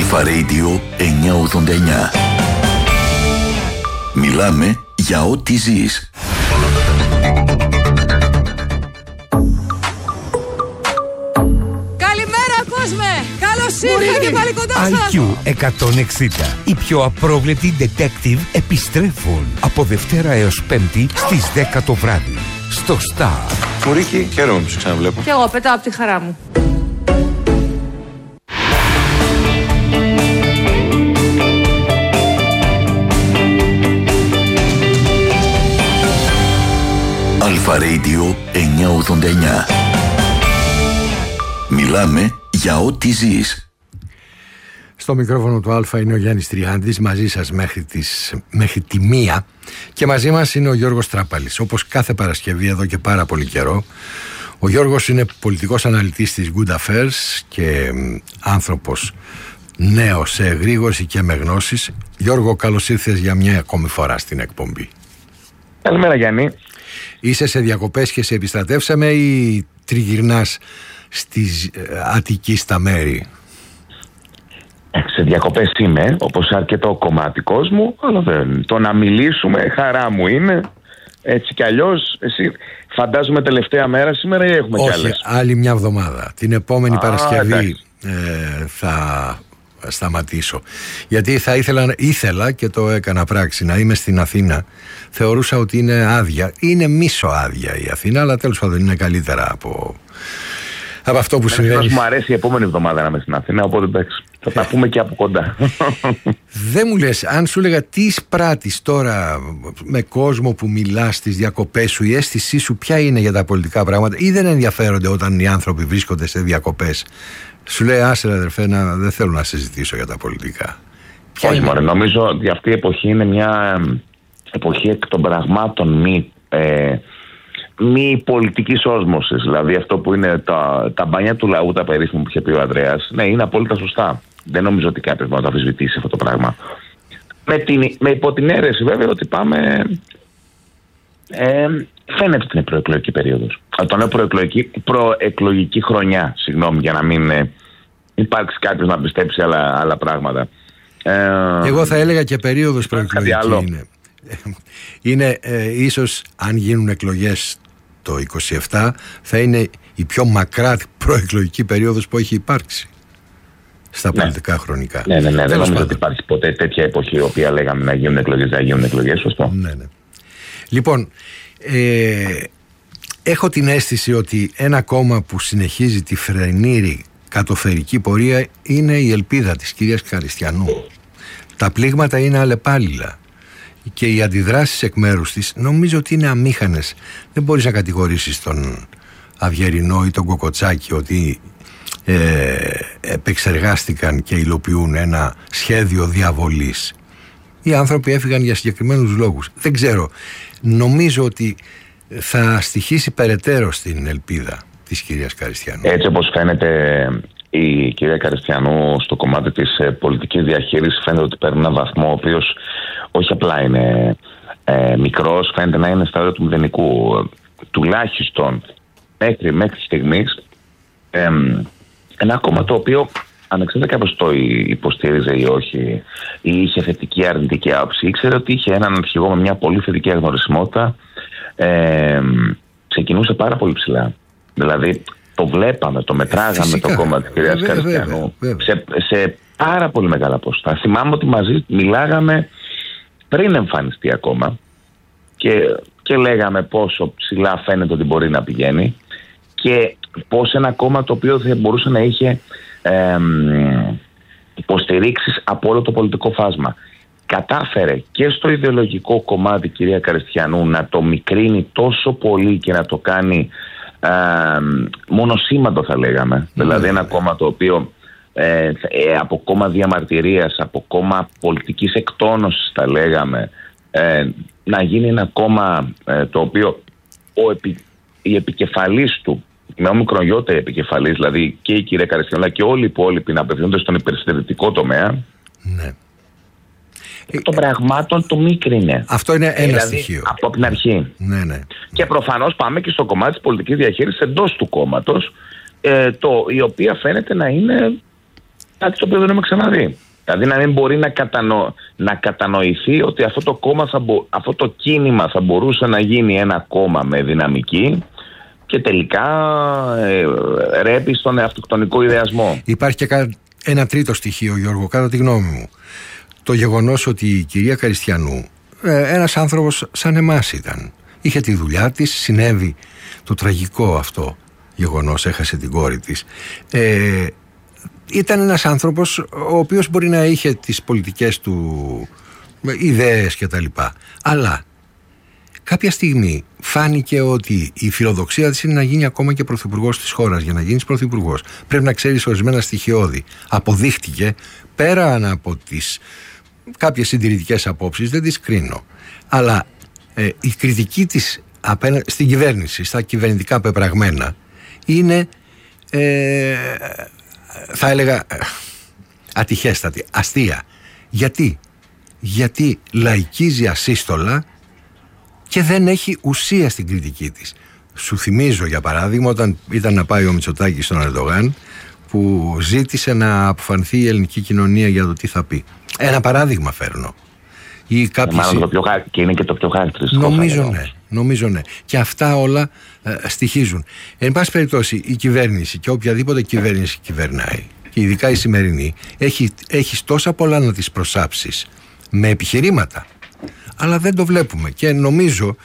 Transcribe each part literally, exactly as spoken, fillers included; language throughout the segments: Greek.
Αλφα Radio εννιακόσια ογδόντα εννιά. Μιλάμε για ό,τι ζεις. Καλημέρα κόσμε! Καλώς ήρθα και πάλι κοντά σας! άι κιου εκατόν εξήντα. Οι πιο απρόβλεπτοι detective επιστρέφουν από Δευτέρα έως Πέμπτη στις δέκα το βράδυ. Στο Star. Μουρίκη, χαίρομαι που σε ξαναβλέπω. Και εγώ πετάω από τη χαρά μου. Αλφα Radio εννιακόσια ογδόντα εννιά. Μιλάμε για ό,τι ζεις. Στο μικρόφωνο του Αλφα είναι ο Γιάννης Τριάντης, μαζί σας μέχρι, τις, μέχρι τη μία, και μαζί μας είναι ο Γιώργος Τράπαλης. Όπως κάθε Παρασκευή εδώ και πάρα πολύ καιρό, ο Γιώργος είναι πολιτικός αναλυτής της Good Affairs και άνθρωπος νέος σε εγρήγορση και με γνώσεις. Γιώργο, καλώς ήρθες για μια ακόμη φορά στην εκπομπή. Καλημέρα Γιάννη. Είσαι σε διακοπές και σε επιστρατεύσαμε ή τριγυρνάς στη Αττική στα μέρη? Σε διακοπές είμαι, όπως αρκετό κομμάτι κόσμου, αλλά δεν. Το να μιλήσουμε χαρά μου είναι. Έτσι κι αλλιώς, εσύ φαντάζομαι τελευταία μέρα σήμερα ή έχουμε κι άλλες? Όχι, άλλη μια εβδομάδα. Την επόμενη Α, Παρασκευή ε, θα σταματήσω. Γιατί θα ήθελα, ήθελα και το έκανα πράξη, να είμαι στην Αθήνα. Θεωρούσα ότι είναι άδεια. Είναι μίσο άδεια η Αθήνα, αλλά τέλος πάντων είναι καλύτερα από, από αυτό που συμβαίνει. Μου αρέσει η επόμενη εβδομάδα να είμαι στην Αθήνα, οπότε εντάξει, θα τα πούμε και από κοντά. Δεν μου λες, αν σου έλεγα τι εισπράττεις τώρα με κόσμο που μιλάς στις διακοπές σου, η αίσθησή σου ποια είναι για τα πολιτικά πράγματα, ή δεν ενδιαφέρονται όταν οι άνθρωποι βρίσκονται σε διακοπές? Σου λέει, άσε αδερφέ, να, δεν θέλω να συζητήσω για τα πολιτικά. Όχι μωρέ, νομίζω ότι αυτή η εποχή είναι μια εποχή εκ των πραγμάτων μη, ε, μη πολιτικής όσμωσης. Δηλαδή αυτό που είναι τα, τα μπάνια του λαού, τα περίφημα που είχε πει ο Ανδρέας, ναι, είναι απόλυτα σωστά. Δεν νομίζω ότι κάποιος μπορεί να το αμφισβητήσει αυτό το πράγμα. Με, την, με υπό την αίρεση βέβαια ότι πάμε... Ε, φαίνεται ότι είναι προεκλογική περίοδος. Το λέω προεκλογική, προεκλογική χρονιά, συγγνώμη, για να μην ε, υπάρξει κάποιος να πιστέψει άλλα, άλλα πράγματα. Ε, Εγώ θα έλεγα και περίοδος προεκλογική είναι. Είναι ε, ίσως, αν γίνουν εκλογές το είκοσι επτά, θα είναι η πιο μακρά προεκλογική περίοδος που έχει υπάρξει στα ναι. πολιτικά χρονικά. Ναι, ναι, ναι. Δεν νομίζω ότι υπάρχει ποτέ τέτοια εποχή η οποία λέγαμε να γίνουν εκλογές, να γίνουν εκλογές, σωστό. Ναι, ναι. Λοιπόν, ε, έχω την αίσθηση ότι ένα κόμμα που συνεχίζει τη φρενήρη κατοφερική πορεία είναι η Ελπίδα της κυρίας Καριστιανού. Τα πλήγματα είναι αλλεπάλληλα και οι αντιδράσεις εκ μέρους της νομίζω ότι είναι αμήχανες. Δεν μπορείς να κατηγορήσεις τον Αυγερινό ή τον Κοκοτσάκη ότι ε, επεξεργάστηκαν και υλοποιούν ένα σχέδιο διαβολής. Οι άνθρωποι έφυγαν για συγκεκριμένους λόγους. Δεν ξέρω. Νομίζω ότι θα στοιχήσει περαιτέρω στην ελπίδα της κυρίας Καριστιανού. Έτσι όπως φαίνεται, η κυρία Καριστιανού στο κομμάτι της ε, πολιτικής διαχείρισης φαίνεται ότι παίρνει έναν βαθμό ο οποίος όχι απλά είναι ε, μικρός, φαίνεται να είναι στα όρια του μηδενικού. Τουλάχιστον μέχρι, μέχρι στιγμής ε, ένα κόμμα το οποίο ανεξάρτητα κάποιος το υποστήριζε ή όχι, ή είχε θετική ή αρνητική άποψη, ήξερε ότι είχε έναν αρχηγό με μια πολύ θετική αγνωρισιμότητα, ε, ξεκινούσε πάρα πολύ ψηλά. Δηλαδή το βλέπαμε, το μετράγαμε Φυσικά. το κόμμα της κυρίας Καριστιανού σε, σε πάρα πολύ μεγάλα ποσοστά. Θυμάμαι ότι μαζί μιλάγαμε πριν εμφανιστεί ακόμα και, και λέγαμε πόσο ψηλά φαίνεται ότι μπορεί να πηγαίνει και πώς ένα κόμμα το οποίο θα μπορούσε να είχε ε, υποστηρίξεις από όλο το πολιτικό φάσμα. Κατάφερε και στο ιδεολογικό κομμάτι κυρία Καριστιανού να το μικρύνει τόσο πολύ και να το κάνει ε, μονοσήμαντο, θα λέγαμε. Mm. Δηλαδή ένα κόμμα το οποίο ε, ε, από κόμμα διαμαρτυρίας, από κόμμα πολιτικής εκτόνωσης, θα λέγαμε, ε, να γίνει ένα κόμμα ε, το οποίο ο επι, η επικεφαλής του, με ομικρογιώτερη επικεφαλής, δηλαδή και η κυρία Καριστιανού αλλά και όλοι οι υπόλοιποι να απευθύνονται στον υπερσυντηρητικό τομέα, ναι. των πραγμάτων το μίκρινε. Αυτό είναι ένα δηλαδή, στοιχείο. Από την αρχή. Ναι, ναι. Και προφανώς πάμε και στο κομμάτι της πολιτικής διαχείρισης εντός του κόμματος, ε, το, η οποία φαίνεται να είναι Κάτι το οποίο δεν έχουμε ξαναδεί. Δηλαδή να μην μπορεί να, κατανο... να κατανοηθεί ότι αυτό το, κόμμα θα μπο... αυτό το κίνημα θα μπορούσε να γίνει ένα κόμμα με δυναμική και τελικά ε, ρέπει στον αυτοκτονικό ιδεασμό. Υπάρχει και ένα τρίτο στοιχείο, Γιώργο, κατά τη γνώμη μου. Το γεγονός ότι η κυρία Καριστιανού, ε, ένας άνθρωπος σαν εμάς ήταν. Είχε τη δουλειά της, συνέβη το τραγικό αυτό γεγονός, έχασε την κόρη της. Ε, ήταν ένας άνθρωπος ο οποίος μπορεί να είχε τις πολιτικές του ιδέες και τα λοιπά. Αλλά κάποια στιγμή φάνηκε ότι η φιλοδοξία της είναι να γίνει ακόμα και πρωθυπουργός της χώρας. Για να γίνεις πρωθυπουργός πρέπει να ξέρεις ορισμένα στοιχειώδη. Αποδείχτηκε, πέραν από τις κάποιες συντηρητικές απόψεις, δεν τις κρίνω, αλλά ε, η κριτική της απένα, στην κυβέρνηση, στα κυβερνητικά πεπραγμένα είναι ε, θα έλεγα ατυχέστατη, αστεία. Γιατί? Γιατί λαϊκίζει ασύστολα και δεν έχει ουσία στην κριτική της. Σου θυμίζω για παράδειγμα όταν ήταν να πάει ο Μητσοτάκης στον Ερντογάν, που ζήτησε να αποφανθεί η ελληνική κοινωνία για το τι θα πει. Ένα παράδειγμα φέρνω. Ή κάποιες... Μάλλον το πιο χα... και είναι και το πιο χαρακτηριστικό. Νομίζω ναι, νομίζω ναι. Και αυτά όλα ε, στοιχίζουν. Εν πάση περιπτώσει, η κυβέρνηση και οποιαδήποτε κυβέρνηση κυβερνάει, και ειδικά η σημερινή, έχει, έχεις τόσα πολλά να τις προσάψεις με επιχειρήματα. Αλλά δεν το βλέπουμε. Και νομίζω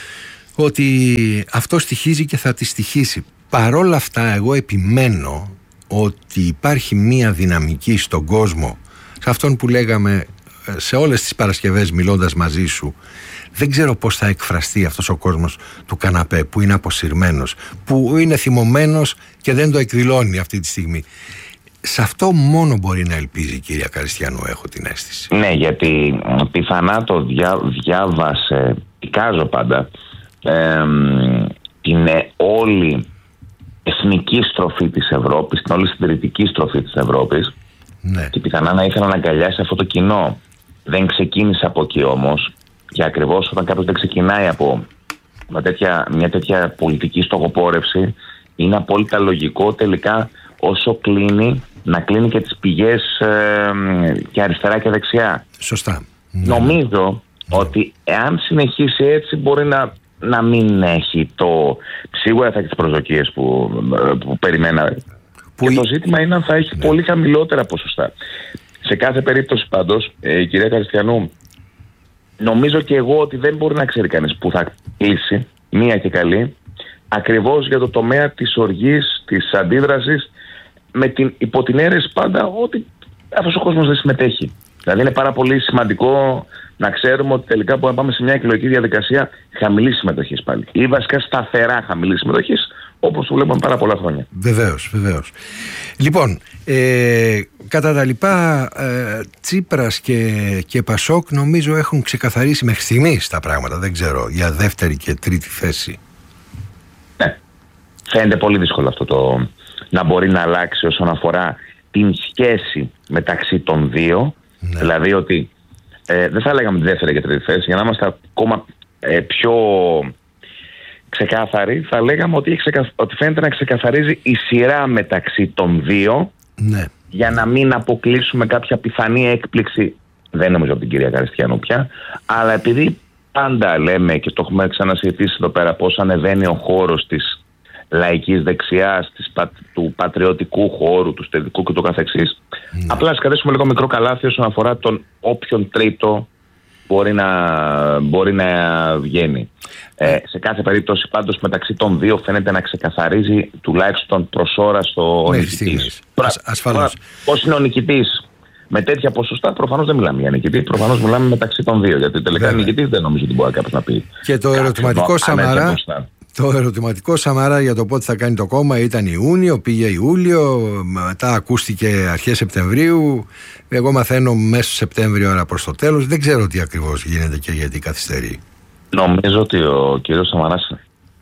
ότι αυτό στοιχίζει και θα τη στοιχίσει. Παρόλα αυτά, εγώ επιμένω ότι υπάρχει μία δυναμική στον κόσμο, σε αυτόν που λέγαμε σε όλες τις Παρασκευές μιλώντας μαζί σου. Δεν ξέρω πώς θα εκφραστεί αυτός ο κόσμος του καναπέ, που είναι αποσυρμένος, που είναι θυμωμένος και δεν το εκδηλώνει αυτή τη στιγμή. Σε αυτό μόνο μπορεί να ελπίζει η κυρία Καριστιανού, έχω την αίσθηση. Ναι, γιατί πιθανά το διά, διάβασε, εικάζω πάντα, ε, την όλη εθνική στροφή της Ευρώπης, την όλη συντηρητική στροφή της Ευρώπης, ναι. Και πιθανά να ήθελα να αγκαλιάσει αυτό το κοινό. Δεν ξεκίνησε από εκεί όμως, και ακριβώς όταν κάποιος δεν ξεκινάει από μια τέτοια, μια τέτοια πολιτική στοχοπόρευση, είναι απόλυτα λογικό τελικά όσο κλείνει να κλείνει και τις πηγές ε, και αριστερά και δεξιά. Σωστά. Νομίζω ναι. ότι εάν συνεχίσει έτσι μπορεί να, να μην έχει το... Σίγουρα θα έχει τις προσδοκίες που, που περιμέναμε. Που και η... το ζήτημα είναι αν θα έχει ναι. πολύ χαμηλότερα ποσοστά. Σε κάθε περίπτωση πάντως, ε, η κυρία Καριστιανού, νομίζω και εγώ ότι δεν μπορεί να ξέρει κανείς που θα κλείσει, μία και καλή, ακριβώς για το τομέα της οργής, της αντίδρασης, με την, υπό την αίρεση πάντα ότι αυτός ο κόσμος δεν συμμετέχει. Δηλαδή είναι πάρα πολύ σημαντικό να ξέρουμε ότι τελικά μπορούμε να πάμε σε μια εκλογική διαδικασία χαμηλής συμμετοχής πάλι. Ή βασικά σταθερά χαμηλής συμμετοχής, όπως το βλέπουμε πάρα πολλά χρόνια. Βεβαίως, βεβαίως. Λοιπόν, ε, κατά τα λοιπά, ε, Τσίπρας και, και Πασόκ νομίζω έχουν ξεκαθαρίσει μέχρι στιγμής τα πράγματα, δεν ξέρω, για δεύτερη και τρίτη θέση. Ναι, φαίνεται πολύ δύσκολο αυτό το να μπορεί να αλλάξει όσον αφορά την σχέση μεταξύ των δύο. Ναι. Δηλαδή ότι ε, δεν θα λέγαμε τη δεύτερη και τρίτη θέση, για να είμαστε ακόμα ε, πιο ξεκάθαροι, θα λέγαμε ότι, ξεκα... ότι φαίνεται να ξεκαθαρίζει η σειρά μεταξύ των δύο. Ναι. Για να μην αποκλείσουμε κάποια πιθανή έκπληξη, δεν νομίζω από την κυρία Καριστιανού πια, αλλά επειδή πάντα λέμε και το έχουμε ξανασυζητήσει εδώ πέρα πώς ανεβαίνει ο χώρος της λαϊκής δεξιάς, της, του πατριωτικού χώρου, του στεδικού και το καθεξής. Ναι. Απλά να σκατέσουμε λίγο μικρό καλάθι όσον αφορά τον όποιον τρίτο μπορεί να, μπορεί να βγαίνει. Ε, σε κάθε περίπτωση πάντως μεταξύ των δύο φαίνεται να ξεκαθαρίζει τουλάχιστον προς ώρα στο νικητής. Ασφαλώς. Πώς είναι ο νικητής με τέτοια ποσοστά, προφανώς δεν μιλάμε για νικητή, προφανώς μιλάμε μεταξύ των δύο. Γιατί τελικά νικητής δεν νομίζω ότι μπορεί κάποιος να πει. Και το ερωτηματικό Σαμαρά. Το ερωτηματικό Σαμαρά για το πότε θα κάνει το κόμμα ήταν Ιούνιο, πήγε Ιούλιο, μετά ακούστηκε αρχές Σεπτεμβρίου. Εγώ μαθαίνω μέσω Σεπτέμβριο, ώρα προς το τέλος. Δεν ξέρω τι ακριβώς γίνεται και γιατί καθυστερεί. Νομίζω ότι ο κύριος Σαμαράς,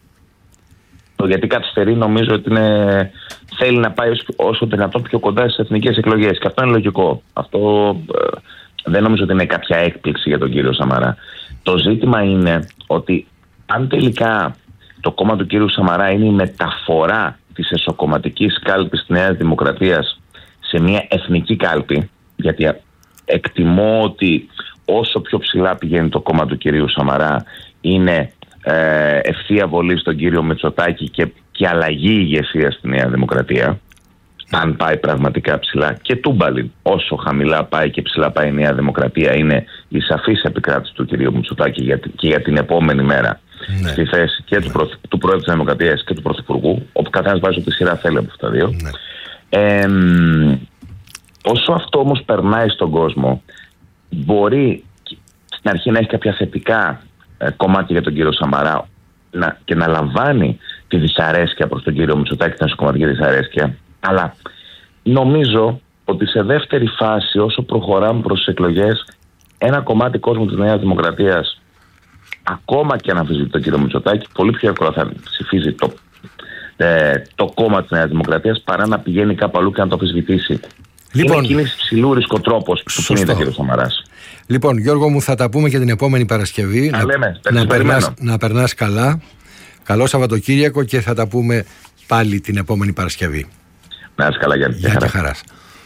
το γιατί καθυστερεί, νομίζω ότι είναι, θέλει να πάει όσο, όσο δυνατόν πιο κοντά στις εθνικές εκλογές. Και αυτό είναι λογικό. Αυτό ε, δεν νομίζω ότι είναι κάποια έκπληξη για τον κύριο Σαμαρά. Το ζήτημα είναι ότι αν τελικά το κόμμα του κύριου Σαμαρά είναι η μεταφορά της εσωκομματικής κάλπης της Νέας Δημοκρατίας σε μια εθνική κάλπη, γιατί εκτιμώ ότι όσο πιο ψηλά πηγαίνει το κόμμα του κυρίου Σαμαρά, είναι ε, ευθεία βολή στον κύριο Μητσοτάκη και, και αλλαγή ηγεσία στη Νέα Δημοκρατία, αν πάει πραγματικά ψηλά, και τούμπαλιν όσο χαμηλά πάει και ψηλά πάει η Νέα Δημοκρατία, είναι η σαφής επικράτηση του κυρίου Μητσοτάκη για, και για την επόμενη μέρα, ναι, στη θέση και του, πρωθ, του Πρόεδρου της Δημοκρατίας και του Πρωθυπουργού, όπου καθένας βάζει ό,τι σειρά θέλει από αυτά τα δύο. Ναι. Ε, όσο αυτό όμως περνάει στον κόσμο, μπορεί στην αρχή να έχει κάποια θετικά ε, κομμάτια για τον κύριο Σαμαρά να, και να λαμβάνει τη δυσαρέσκεια προς τον κύριο Μητσοτάκη, την κομματική δυσαρέσκεια, αλλά νομίζω ότι σε δεύτερη φάση, όσο προχωράμε προς τις εκλογές, ένα κομμάτι κόσμου της Νέας Δημοκρατίας, ακόμα και αν αμφισβητεί τον κύριο Μητσοτάκη, πολύ πιο εύκολα θα ψηφίζει το, ε, το κόμμα της Νέας Δημοκρατίας παρά να πηγαίνει κάπου αλλού και να το αμφισβητήσει. Λοιπόν, είναι κίνηση ψηλού ρισκοτρόπος που κινείται ο κύριος Σαμαράς. Λοιπόν, Γιώργο μου, θα τα πούμε και την επόμενη Παρασκευή. Να, λέμε, να, περνάς, να περνάς καλά. Καλό Σαββατοκύριακο και θα τα πούμε πάλι την επόμενη Παρασκευή. Να είσαι καλά, Γιάννη. Γεια και χαράς.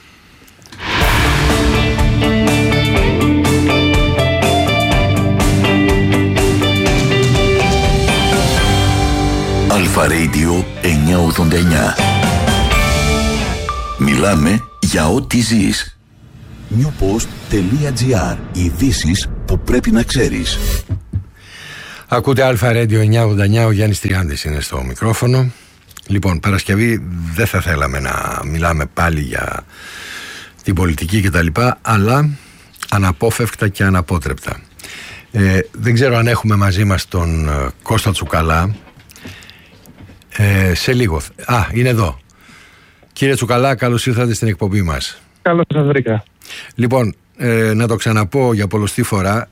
Αλφα Radio εννιακόσια ογδόντα εννιά. Μιλάμε για ό,τι ζεις. newpost.gr. Ειδήσεις που πρέπει να ξέρεις. Ακούτε Αλφα Radio εννιακόσια ογδόντα εννιά. Ο Γιάννης Τριάντης είναι στο μικρόφωνο. Λοιπόν, Παρασκευή δεν θα θέλαμε να μιλάμε πάλι για την πολιτική και τα λοιπά, αλλά αναπόφευκτα και αναπότρεπτα. Ε, δεν ξέρω αν έχουμε μαζί μας τον ε, Κώστα Τσουκαλά. Ε, σε λίγο. Α, είναι εδώ. Κύριε Τσουκαλά, καλώς ήρθατε στην εκπομπή μας. Καλώς σας βρήκα. Λοιπόν, ε, να το ξαναπώ για πολλοστή φορά.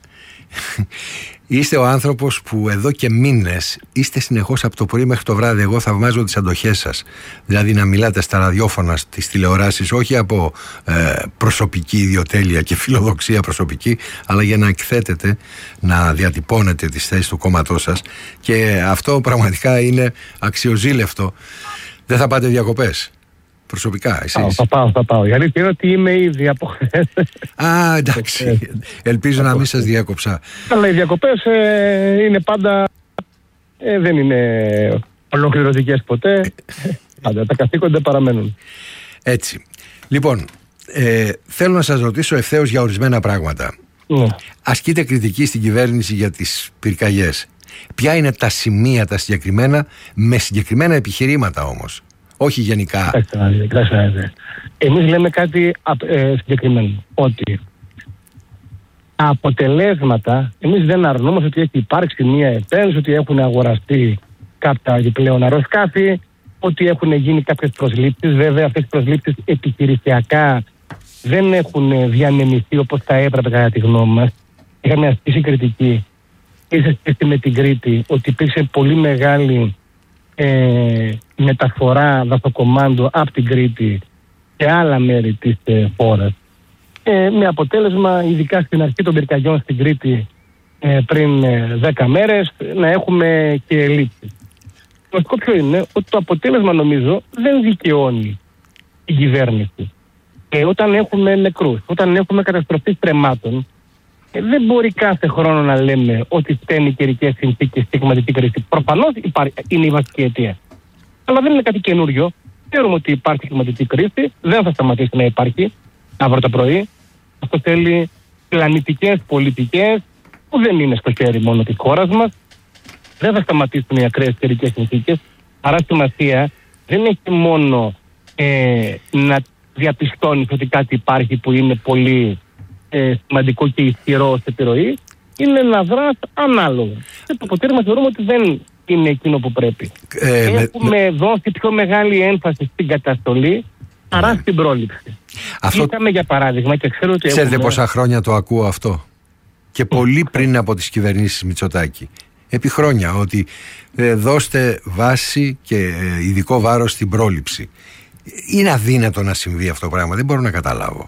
Είστε ο άνθρωπος που εδώ και μήνες είστε συνεχώς από το πρωί μέχρι το βράδυ. Εγώ θαυμάζω τις αντοχές σας. Δηλαδή να μιλάτε στα ραδιόφωνα, στις τηλεοράσεις, όχι από ε, προσωπική ιδιοτέλεια και φιλοδοξία προσωπική, αλλά για να εκθέτετε, να διατυπώνετε τις θέσεις του κόμματός σας. Και αυτό πραγματικά είναι αξιοζήλευτο. Δεν θα πάτε διακοπές? Προσωπικά, εσείς? Πάω, θα πάω, θα πάω. Η αλήθεια είναι ότι είμαι ήδη από χθες. Α, εντάξει. Ελπίζω να μην σας διάκοψα. Αλλά οι διακοπές ε, είναι πάντα, ε, δεν είναι ολοκληρωτικές ποτέ. Πάντα τα καθήκοντα παραμένουν. Έτσι. Λοιπόν, ε, θέλω να σας ρωτήσω ευθέως για ορισμένα πράγματα. Ναι. Ασκείτε κριτική στην κυβέρνηση για τις πυρκαγιές. Ποια είναι τα σημεία τα συγκεκριμένα, με συγκεκριμένα επιχειρήματα όμως? Όχι γενικά. Κοιτάξτε, εμείς λέμε κάτι ε, συγκεκριμένο. Ότι τα αποτελέσματα, εμείς δεν αρνούμαστε ότι έχει υπάρξει μια επένδυση, ότι έχουν αγοραστεί κάποια επιπλέον αεροσκάφη, ότι έχουν γίνει κάποιες προσλήψεις. Βέβαια, αυτές οι προσλήψεις επιχειρησιακά δεν έχουν διανεμηθεί όπως θα έπρεπε, κατά τη γνώμη μας. Είχαμε ασκήσει κριτική σε σχέση με την Κρήτη, ότι υπήρξε πολύ μεγάλη Ε, μεταφορά δασοκομάντου από την Κρήτη και άλλα μέρη της ε, χώρας, ε, με αποτέλεσμα, ειδικά στην αρχή των πυρκαγιών στην Κρήτη ε, πριν ε, δέκα μέρες, να έχουμε και ελλείψεις. Το βασικό ποιο είναι? Ότι το αποτέλεσμα, νομίζω, δεν δικαιώνει την κυβέρνηση. Ε, όταν έχουμε νεκρούς, όταν έχουμε καταστροφή στρεμμάτων, Ε, δεν μπορεί κάθε χρόνο να λέμε ότι φταίνει οι καιρικές συνθήκες στη κλιματική κρίση. Προφανώς είναι η βασική αιτία. Αλλά δεν είναι κάτι καινούριο. Ξέρουμε ότι υπάρχει κλιματική κρίση, δεν θα σταματήσει να υπάρχει αύριο το πρωί. Αυτό θέλει πλανητικές πολιτικές που δεν είναι στο χέρι μόνο της χώρας μας. Δεν θα σταματήσουν οι ακραίες καιρικές συνθήκες. Άρα σημασία δεν έχει μόνο ε, να διαπιστώνεις ότι κάτι υπάρχει που είναι πολύ Ε, σημαντικό και ισχυρό σε επιρροή, είναι να δράσει ανάλογα. Και το αποτέλεσμα θεωρούμε ότι δεν είναι εκείνο που πρέπει. Ε, Έχουμε με... δώσει πιο μεγάλη έμφαση στην καταστολή παρά ναι. στην πρόληψη. Αυτό... Είχαμε για παράδειγμα και ξέρω ότι. Ξέρετε έχουμε... πόσα χρόνια το ακούω αυτό? Και πολύ πριν από τις κυβερνήσεις Μητσοτάκη. Επί χρόνια, ότι ε, δώστε βάση και ε, ειδικό βάρος στην πρόληψη. Είναι αδύνατο να συμβεί αυτό το πράγμα? Δεν μπορώ να καταλάβω.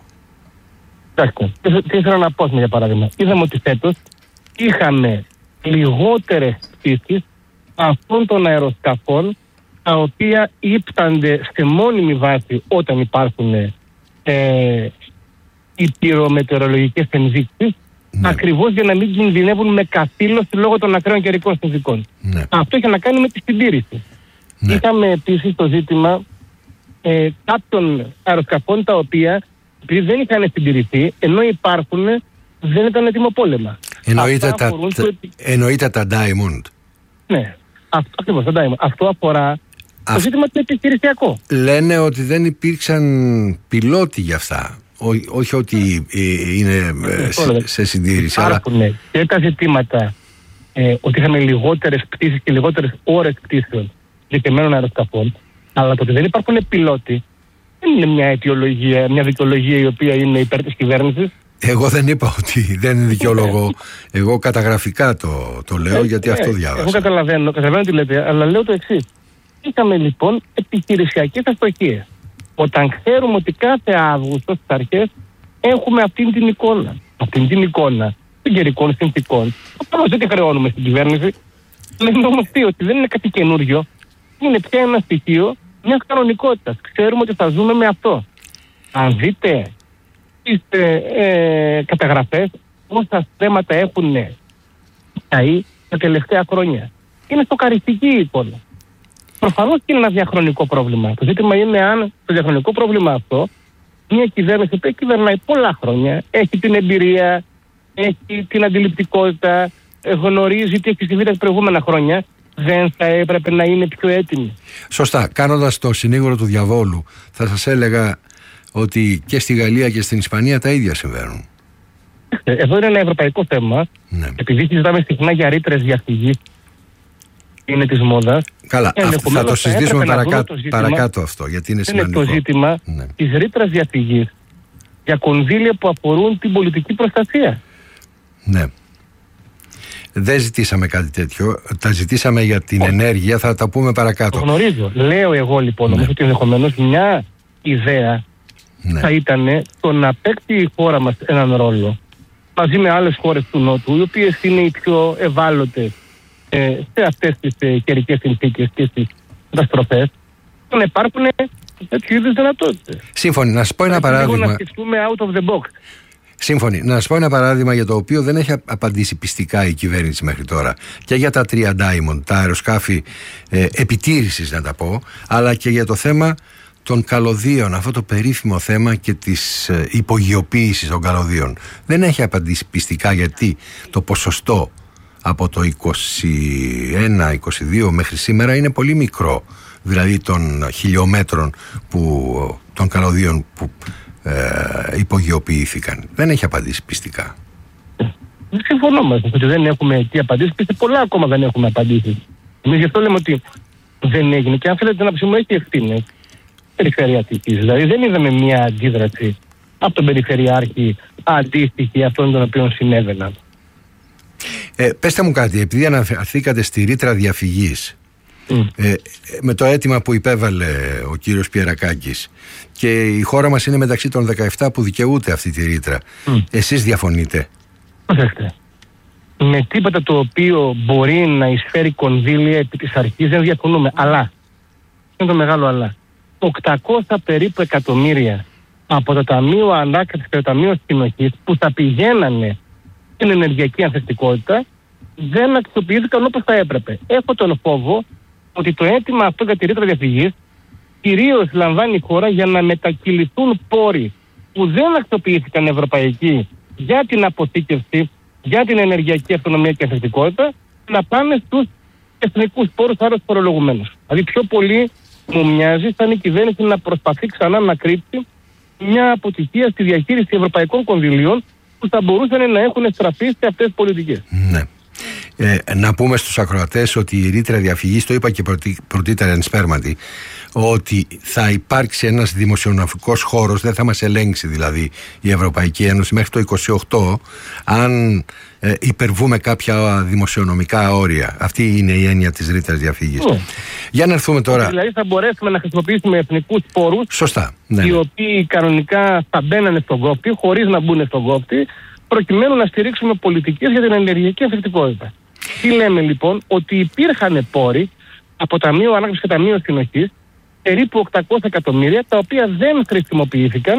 Τι, τι ήθελα να πω, για παράδειγμα. Είδαμε ότι φέτος είχαμε λιγότερες πτήσεις αυτών των αεροσκαφών, τα οποία ύπτανται σε μόνιμη βάση όταν υπάρχουν ε, οι πυρομετεωρολογικές ενδείξεις, ναι. ακριβώς για να μην κινδυνεύουν με καθήλωση λόγω των ακραίων καιρικών συνθηκών. Ναι. Αυτό έχει να κάνει με τη συντήρηση. Ναι. Είχαμε επίσης το ζήτημα ε, κάποιων αεροσκαφών τα οποία επειδή δεν είχαν συντηρηθεί, ενώ υπάρχουν, δεν ήταν έτοιμο πόλεμα. Εννοείται τα, τα, εννοείται τα Diamond. Ναι, αυτό, ακριβώς, τα Diamond. Αυτό αφορά Α, το ζήτημα το επιχειρησιακό. Λένε ότι δεν υπήρξαν πιλότοι για αυτά. Ό, όχι ότι ε, είναι ε, σε, σε συντήρηση. Υπάρχουν αλλά... και τα ζητήματα ε, ότι είχαμε λιγότερες πτήσεις και λιγότερες ώρες πτήσεων συγκεκριμένων αεροσκαφών, αλλά το ότι δεν υπάρχουν πιλότοι δεν είναι μια αιτιολογία, μια δικαιολογία η οποία είναι υπέρ της κυβέρνησης. Εγώ δεν είπα ότι δεν είναι δικαιολογό. Εγώ καταγραφικά το, το λέω ε, γιατί ε, αυτό διάβασα. Εγώ καταλαβαίνω, καταλαβαίνω τι λέτε, αλλά λέω το εξής. Είχαμε λοιπόν επιχειρησιακές αστοχίες. Όταν ξέρουμε ότι κάθε Αύγουστο στις αρχές έχουμε αυτήν την εικόνα. Αυτήν την εικόνα των καιρικών συνθηκών. Απλώς δεν τη χρεώνουμε στην κυβέρνηση. Λέμε όμως τι, ότι δεν είναι κάτι καινούριο. Είναι πια ένα στοιχείο μιας κανονικότητας. Ξέρουμε ότι θα ζούμε με αυτό. Αν δείτε τις ε, ε, καταγραφές, πόσα θέματα έχουν καεί τα τελευταία χρόνια. Είναι στοκαριστική η εικόνα. Προφανώς και είναι ένα διαχρονικό πρόβλημα. Το ζήτημα είναι αν το διαχρονικό πρόβλημα αυτό, μια κυβέρνηση που κυβερνάει πολλά χρόνια, έχει την εμπειρία, έχει την αντιληπτικότητα, γνωρίζει τι έχει συμβεί τα προηγούμενα χρόνια, δεν θα έπρεπε να είναι πιο έτοιμη. Σωστά. Κάνοντας το συνήγορο του διαβόλου, θα σας έλεγα ότι και στη Γαλλία και στην Ισπανία τα ίδια συμβαίνουν. Εδώ είναι ένα ευρωπαϊκό θέμα. Ναι. Επειδή συζητάμε συχνά για ρήτρες διαφυγής, είναι της μόδας. Καλά, αυτό, θα το συζητήσουμε παρακάτω, το ζήτημα, παρακάτω αυτό, γιατί είναι σημαντικό. Είναι το ζήτημα ναι. της ρήτρας διαφυγής για κονδύλια που αφορούν την πολιτική προστασία. Ναι. Δεν ζητήσαμε κάτι τέτοιο. Τα ζητήσαμε για την oh. ενέργεια, θα τα πούμε παρακάτω. Το γνωρίζω. Λέω εγώ λοιπόν ναι. όμως ότι ενδεχομένως μια ιδέα ναι. θα ήταν το να παίξει η χώρα μας έναν ρόλο μαζί με άλλες χώρες του Νότου, οι οποίες είναι οι πιο ευάλωτες ε, σε αυτές τις ε, καιρικές συνθήκες και στις καταστροφές, να υπάρχουν τέτοιου είδους δυνατότητες. Σύμφωνοι. Να σας πω ένα παράδειγμα. Να σκεφτούμε out of the box. Σύμφωνοι. Να σας πω ένα παράδειγμα για το οποίο δεν έχει απαντήσει πιστικά η κυβέρνηση μέχρι τώρα. Και για τα τρία Diamond, τα αεροσκάφη ε, επιτήρησης να τα πω, αλλά και για το θέμα των καλωδίων, αυτό το περίφημο θέμα και της ε, υπογειοποίησης των καλωδίων. Δεν έχει απαντήσει πιστικά γιατί το ποσοστό από το είκοσι ένα είκοσι δύο μέχρι σήμερα είναι πολύ μικρό. Δηλαδή των χιλιόμετρων που, των καλωδίων που ε, υπογειοποιήθηκαν. Δεν έχει απαντήσει πιστικά. Δεν συμφωνώ μαζί ότι δεν έχουμε εκεί απαντήσει. Πιστεύω πολλά ακόμα δεν έχουμε απαντήσει. Εμείς γι' αυτό λέμε ότι δεν έγινε. Και αν θέλετε να ψηφίσουμε, έχει ευθύνες περιφερειατικής. Δηλαδή δεν είδαμε μια αντίδραση από τον Περιφερειάρχη αντίστοιχη αυτών των οποίων συνέβαιναν. Ε, πέστε μου κάτι, επειδή αναφερθήκατε στη ρήτρα διαφυγής, mm. ε, με το αίτημα που υπέβαλε ο κύριος Πιερακάκης, και η χώρα μας είναι μεταξύ των δεκαεπτά που δικαιούται αυτή τη ρήτρα, mm. εσείς διαφωνείτε? Προσέξτε, με τίποτα το οποίο μπορεί να εισφέρει κονδύλια επί της αρχής δεν διαφωνούμε, αλλά, είναι το μεγάλο αλλά, οκτακόσια περίπου εκατομμύρια από το Ταμείο Ανάκαμψης και το Ταμείο Συνοχής που θα πηγαίνανε στην ενεργειακή ανθεκτικότητα δεν αξιοποιήθηκαν όπως θα έπρεπε. Έχω τον φόβο ότι το αίτημα αυτό για τη ρήτρα διαφυγής κυρίως λαμβάνει η χώρα για να μετακυληθούν πόροι που δεν αξιοποιήθηκαν ευρωπαϊκοί για την αποθήκευση, για την ενεργειακή αυτονομία και ανθεκτικότητα, να πάνε στους εθνικούς πόρους, άρα στους φορολογουμένους. Δηλαδή πιο πολύ μου μοιάζει σαν η κυβέρνηση να προσπαθεί ξανά να κρύψει μια αποτυχία στη διαχείριση ευρωπαϊκών κονδυλίων που θα μπορούσαν να έχουν στραφεί σε αυτές τις πολιτικές. Ναι. Ε, να πούμε στους ακροατές ότι η ρήτρα διαφυγής, το είπα και πρωτήτερα εν σπέρματι, ότι θα υπάρξει ένας δημοσιονομικός χώρος, δεν θα μας ελέγξει δηλαδή η Ευρωπαϊκή Ένωση μέχρι το είκοσι οκτώ αν ε, υπερβούμε κάποια δημοσιονομικά όρια. Αυτή είναι η έννοια της ρήτρας διαφυγής. Mm. Για να έρθουμε τώρα. Δηλαδή θα μπορέσουμε να χρησιμοποιήσουμε εθνικούς πόρους. Σωστά. Ναι, οι ναι. οποίοι κανονικά θα μπαίνανε στον κόφτη χωρίς να μπουν στον κόφτη, προκειμένου να στηρίξουμε πολιτικές για την ενεργειακή ανθεκτικότητα. Τι λέμε λοιπόν? Ότι υπήρχαν πόροι από Ταμείο Ανάκαμψης και Ταμείο Συνοχής, περίπου οκτακόσια εκατομμύρια, τα οποία δεν χρησιμοποιήθηκαν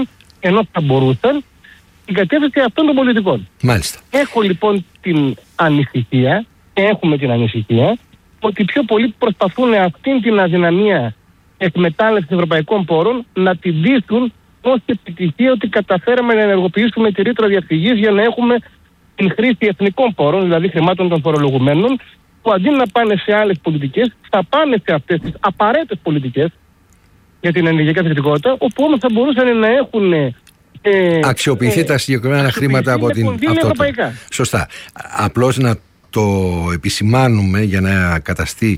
ενώ θα μπορούσαν την κατεύθυνση αυτών των πολιτικών. Μάλιστα. Έχω λοιπόν την ανησυχία, έχουμε την ανησυχία, ότι πιο πολλοί προσπαθούν αυτήν την αδυναμία εκμετάλλευση ευρωπαϊκών πόρων να την δείχνουν ως επιτυχία ότι καταφέραμε να ενεργοποιήσουμε τη ρήτρα διαφυγής για να έχουμε την χρήση εθνικών πόρων, δηλαδή χρημάτων των φορολογουμένων, που αντί να πάνε σε άλλες πολιτικές, θα πάνε σε αυτές τις απαραίτητες πολιτικές για την ενεργειακή θετικότητα, όπου όμως θα μπορούσαν να έχουν ε, αξιοποιηθεί ε, τα συγκεκριμένα χρήματα από την αυτό. Σωστά. Απλώς να το επισημάνουμε για να καταστεί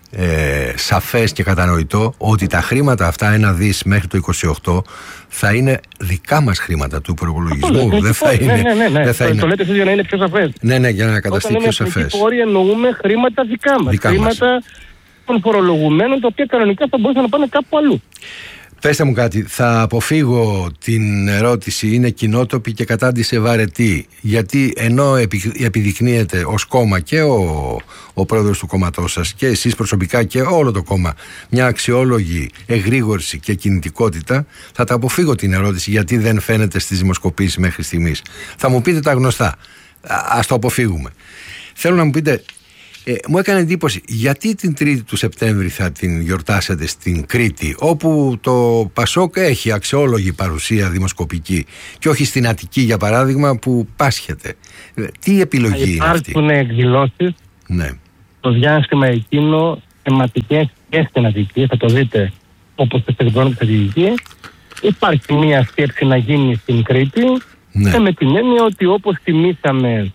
ε, σαφές και κατανοητό ότι τα χρήματα αυτά, ένα δις μέχρι το είκοσι οκτώ, θα είναι δικά μας χρήματα του προπολογισμού. Δεν θα είναι. Ναι, ναι, ναι. Δεν θα το, είναι. το λέτε εσείς για να είναι πιο σαφές. Ναι, ναι, για να καταστεί πιο σαφές. Όταν πόροι εννοούμε χρήματα δικά μας. Δικά χρήματα μας. των φορολογουμένων, τα οποία κανονικά θα μπορούσαν να πάνε κάπου αλλού. Πέστε μου κάτι, θα αποφύγω την ερώτηση είναι κοινότοπη και κατάντησε βαρετή, γιατί ενώ επιδεικνύεται ως κόμμα και ο, ο πρόεδρος του κόμματός σας και εσείς προσωπικά και όλο το κόμμα μια αξιόλογη εγρήγορση και κινητικότητα, θα τα αποφύγω την ερώτηση γιατί δεν φαίνεται στις δημοσκοπήσεις μέχρι στιγμής. Θα μου πείτε τα γνωστά, ας το αποφύγουμε. Θέλω να μου πείτε, Ε, μου έκανε εντύπωση γιατί την Τρίτη του Σεπτέμβρη θα την γιορτάσετε στην Κρήτη, όπου το Πασόκ έχει αξιόλογη παρουσία δημοσκοπική, και όχι στην Αττική για παράδειγμα που πάσχεται. Ε, τι επιλογή είναι αυτή? Υπάρχουν εκδηλώσεις ναι. το διάστημα εκείνο θεματικές και στην Αττική, θα το δείτε όπως το εκδηλώνει της Αττικής. Υπάρχει μια σκέψη να γίνει στην Κρήτη, ναι. Και με την έννοια ότι όπως τιμήσαμε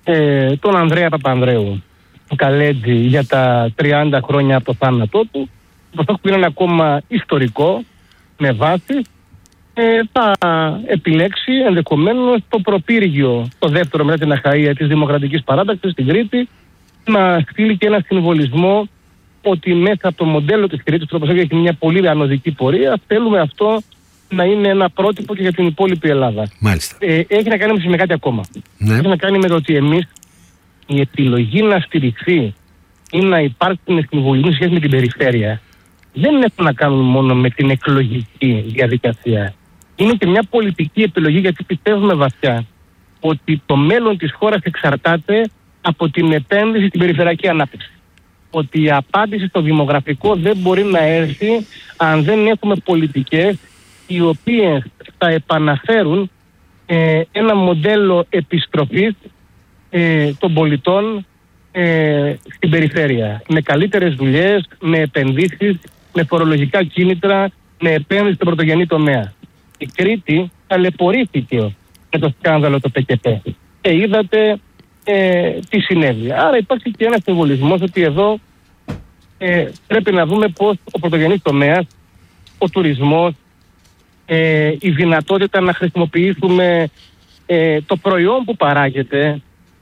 ε, τον Ανδρέα Παπανδρέου του Καλέτζη για τα τριάντα χρόνια από το θάνατό του, αυτό που είναι ένα κόμμα ιστορικό με βάση, ε, θα επιλέξει ενδεχομένως το προπύργιο, το δεύτερο μετά την Αχαΐα της Δημοκρατικής Παράταξης στην Κρήτη, να στείλει και ένα συμβολισμό ότι μέσα από το μοντέλο της Κρήτης, όπως έχει μια πολύ ανωδική πορεία, θέλουμε αυτό να είναι ένα πρότυπο και για την υπόλοιπη Ελλάδα. Μάλιστα. Ε, έχει να κάνει με κάτι ακόμα. Ναι. Έχει να κάνει με το ότι εμείς η επιλογή να στηριχθεί ή να υπάρξουν συμβολισμούς σχέση με την περιφέρεια δεν έχουν να κάνουν μόνο με την εκλογική διαδικασία. Είναι και μια πολιτική επιλογή, γιατί πιστεύουμε βαθιά ότι το μέλλον της χώρας εξαρτάται από την επένδυση στην περιφερειακή ανάπτυξη. Ότι η απάντηση στο δημογραφικό δεν μπορεί να έρθει αν δεν έχουμε πολιτικές οι οποίες θα επαναφέρουν ε, ένα μοντέλο επιστροφής ε, των πολιτών ε, στην περιφέρεια. Με καλύτερες δουλειές, με επενδύσεις, με φορολογικά κίνητρα, με επένδυση στον πρωτογενή τομέα. Η Κρήτη ταλαιπωρήθηκε με το σκάνδαλο το ΠΚΠ. Και είδατε ε, τι συνέβη. Άρα υπάρχει και ένας συμβολισμός ότι εδώ ε, πρέπει να δούμε πώς ο πρωτογενής τομέας, ο τουρισμός, ε, η δυνατότητα να χρησιμοποιήσουμε ε, το προϊόν που παράγεται,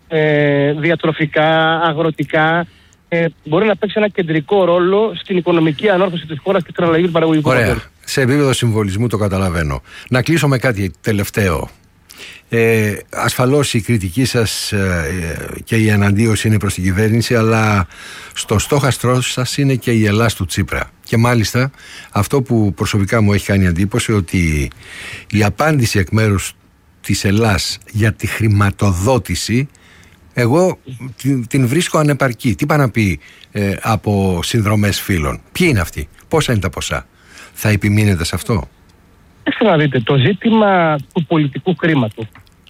ε, διατροφικά, αγροτικά, ε, μπορεί να παίξει ένα κεντρικό ρόλο στην οικονομική ανόρθωση της χώρας και στην αλλαγή του παραγωγικού μοντέλου. Ωραία. Σε επίπεδο συμβολισμού το καταλαβαίνω. Να κλείσω με κάτι τελευταίο. Ε, ασφαλώς η κριτική σας ε, και η εναντίωση είναι προς την κυβέρνηση, αλλά στο στόχαστρό σας είναι και η Ελλάς του Τσίπρα. Και μάλιστα αυτό που προσωπικά μου έχει κάνει εντύπωση, ότι η απάντηση εκ μέρους της Ελλάς για τη χρηματοδότηση, εγώ την, την βρίσκω ανεπαρκή. Τι πάει να πει ε, από συνδρομές φίλων? Ποιοι είναι αυτοί? Πόσα είναι τα ποσά? Θα επιμείνετε σε αυτό? Έχετε να δείτε, το ζήτημα του πολιτικού χρήματος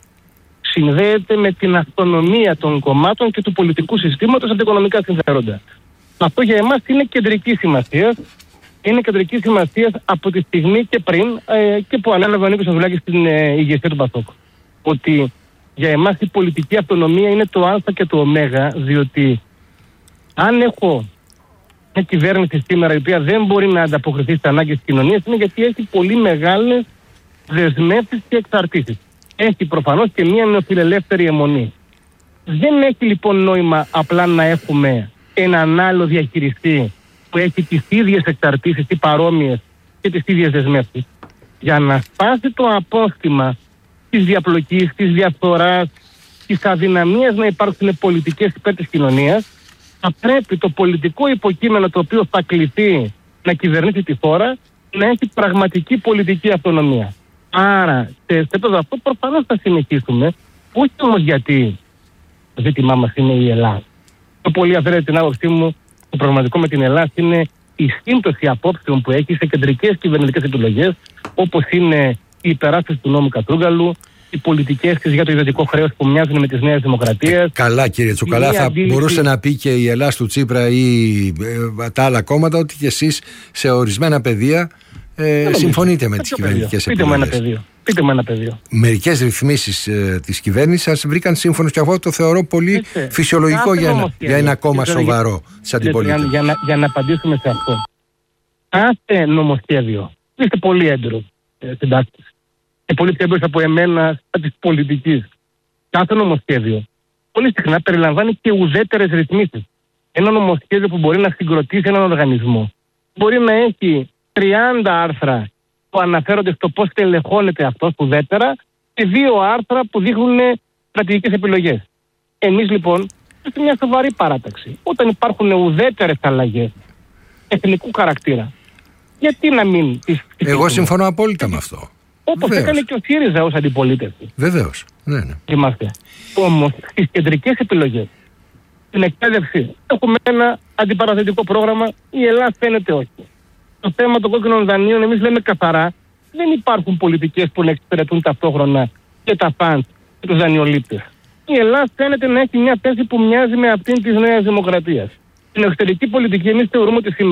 συνδέεται με την αυτονομία των κομμάτων και του πολιτικού συστήματος από τα οικονομικά συμφέροντα. Αυτό για εμάς είναι κεντρική σημασία. Είναι κεντρική σημασία από τη στιγμή και πριν ε, και που ανέλαβε ο Νίκος Ανδρουλάκης στην ε, ηγεσία του Πασόκ. Ότι για εμάς η πολιτική αυτονομία είναι το α και το ω, διότι αν έχω μια κυβέρνηση σήμερα η οποία δεν μπορεί να ανταποκριθεί στις ανάγκες της κοινωνίας, είναι γιατί έχει πολύ μεγάλες δεσμεύσεις και εξαρτήσεις. Έχει προφανώς και μια νεοφιλελεύθερη αιμονή. Δεν έχει λοιπόν νόημα απλά να έχουμε έναν άλλο διαχειριστή που έχει τις ίδιες εξαρτήσεις ή παρόμοιες και τις ίδιες δεσμεύσεις. Για να σπάσει το απόστημα της διαπλοκής, της διαφθοράς, της αδυναμίας να υπάρξουν πολιτικές υπέρ της κοινωνίας, θα πρέπει το πολιτικό υποκείμενο το οποίο θα κληθεί να κυβερνήσει τη χώρα να έχει πραγματική πολιτική αυτονομία. Άρα, σε επίπεδο αυτό προφανώς θα συνεχίσουμε, όχι όμως γιατί το ζήτημά μας είναι η Ελλάδα. Το πολύ αφαίρεται την άποψή μου, το προβληματικό με την Ελλάδα είναι η σύμπτωση απόψεων που έχει σε κεντρικές κυβερνητικές επιλογές, όπως είναι η υπεράσπιση του νόμου Κατρούγκαλου, οι πολιτικές της για το ιδιωτικό χρέος που μοιάζουν με τις Νέες Δημοκρατίες. Ε, καλά, κύριε Τσουκαλά, θα αντίληψη... μπορούσε να πει και η Ελλάδα του Τσίπρα ή ε, τα άλλα κόμματα ότι και εσείς σε ορισμένα πεδία ε, συμφωνείτε με τις κυβερνητικές επιλογές. Πείτε μου ένα πεδίο. Πείτε μου ένα πεδίο. Μερικές ρυθμίσεις ε, της κυβέρνησης σας βρήκαν σύμφωνος και αυτό το θεωρώ πολύ Έτσι. φυσιολογικό για ένα, για ένα κόμμα σοβαρό της αντιπολίτευσης. Για, για, για να απαντήσουμε σε αυτό. Κάθε νομοσχέδιο, είστε πολύ έντρος ε, συντάκτης και πολύ πιο έντρος από εμένα της πολιτικής. Κάθε νομοσχέδιο πολύ συχνά περιλαμβάνει και ουδέτερες ρυθμίσεις. Ένα νομοσχέδιο που μπορεί να συγκροτήσει έναν οργανισμό μπορεί να έχει τριάντα άρθρα που αναφέρονται στο πώς τελεχώνεται αυτός ουδέτερα και δύο άρθρα που δείχνουν στρατηγικές επιλογές. Εμείς λοιπόν είμαστε μια σοβαρή παράταξη. Όταν υπάρχουν ουδέτερες αλλαγές εθνικού χαρακτήρα, γιατί να μην τις ψηφίσουμε? Εγώ συμφωνώ απόλυτα με αυτό. Όπως Βεβαίως. έκανε και ο ΣΥΡΙΖΑ ως αντιπολίτευση. Βεβαίως. Ναι, ναι. Είμαστε. Όμως στις κεντρικές επιλογές, στην εκπαίδευση, έχουμε ένα αντιπαραθετικό πρόγραμμα, η Ελλάδα φαίνεται όχι. Το θέμα των κόκκινων δανείων, εμείς λέμε καθαρά, δεν υπάρχουν πολιτικές που να εξυπηρετούν ταυτόχρονα και τα φαντ και τους δανειολήπτες. Η Ελλάδα φαίνεται να έχει μια θέση που μοιάζει με αυτήν της Νέας Δημοκρατίας. Στην εξωτερική πολιτική, εμείς θεωρούμε ότι σήμερα